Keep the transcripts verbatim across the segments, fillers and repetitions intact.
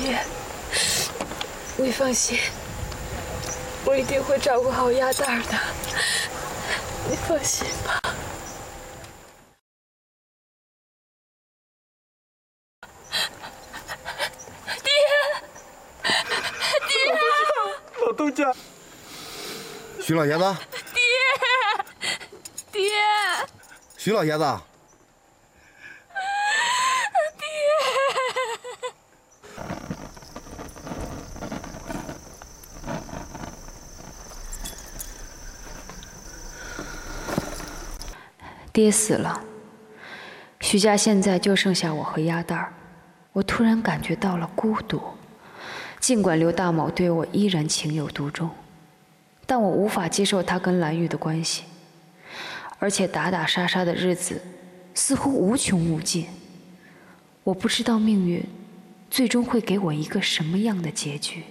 爹，你放心，我一定会照顾好鸭蛋的，你放心吧。爹，爹， 老东家， 徐老爷子， 爹，爹， 徐老爷子。 爹死了，徐家现在就剩下我和鸭蛋儿。我突然感觉到了孤独，尽管刘大某对我依然情有独钟，但我无法接受他跟蓝玉的关系，而且打打杀杀的日子似乎无穷无尽。我不知道命运最终会给我一个什么样的结局。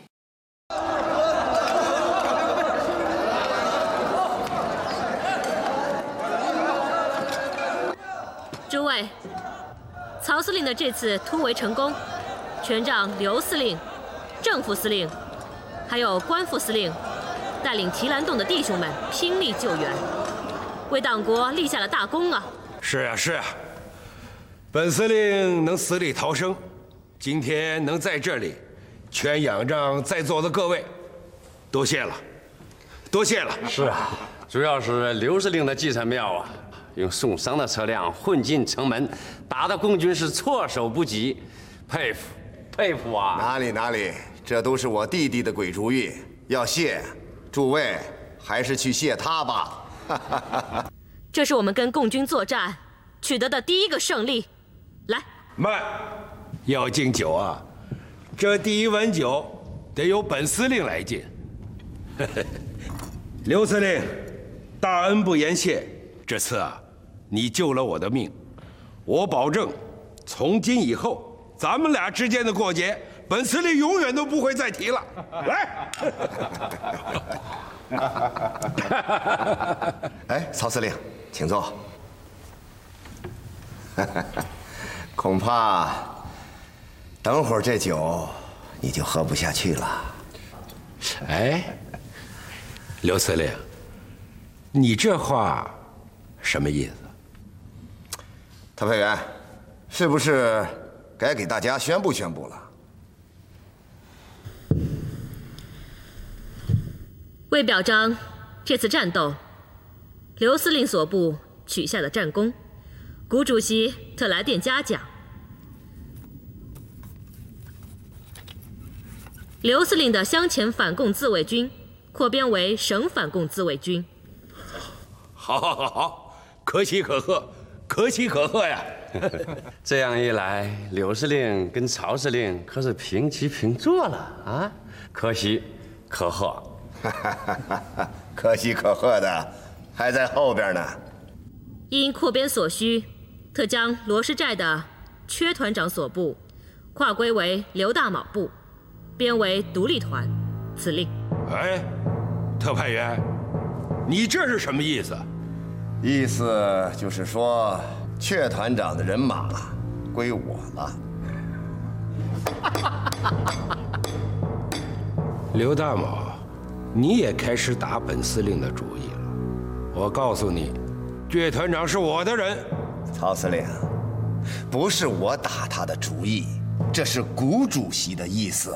诸位，曹司令的这次突围成功，全仗刘司令、郑副司令，还有关副司令带领提篮洞的弟兄们拼力救援，为党国立下了大功啊！ 是呀，是呀，本司令能死里逃生，今天能在这里，全仰仗在座的各位，多谢了，多谢了。 是啊，主要是刘司令的计策妙啊。 用送伤的车辆混进城门，打得共军是措手不及，佩服佩服啊！ 哪里哪里，这都是我弟弟的鬼主意。要谢，诸位还是去谢他吧。 这是我们跟共军作战取得的第一个胜利。来， 慢，要敬酒啊！这第一碗酒得由本司令来敬。刘司令，大恩不言谢。 这次啊，你救了我的命，我保证，从今以后，咱们俩之间的过节，本司令永远都不会再提了。来， 哎，曹司令，请坐。恐怕等会儿这酒你就喝不下去了。 哎，刘司令，你这话。 什么意思？ 特派员，是不是该给大家宣布宣布了？ 为表彰这次战斗，刘司令所部取下的战功，谷主席特来电嘉奖。刘司令的湘黔反共自卫军扩编为省反共自卫军。 好，好，好，好。 可喜可贺，可喜可贺呀！ 这样一来，刘司令跟曹司令可是平起平坐了啊！可喜可贺， 可喜可贺的还在后边呢。 因扩编所需，特将罗师寨的缺团长所部划归为刘大卯部，编为独立团。此令。 哎，特派员，你这是什么意思？ 意思就是说，阙团长的人马归我了。 刘大卯，你也开始打本司令的主意了。我告诉你，阙团长是我的人。 曹司令，不是我打他的主意，这是谷主席的意思。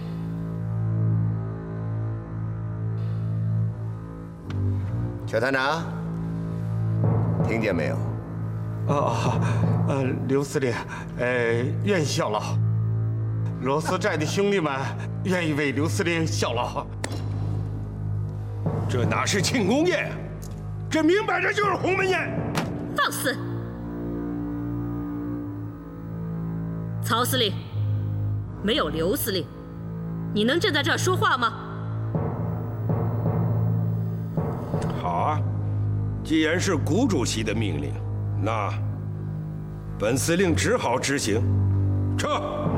阙团长。 听见没有？ 啊，呃，刘司令，呃，愿意效劳。罗斯寨的兄弟们愿意为刘司令效劳。 这哪是庆功宴，这明摆着就是鸿门宴！ 放肆！曹司令，没有刘司令，你能站在这儿说话吗？ 好啊。 既然是谷主席的命令，那本司令只好执行。撤。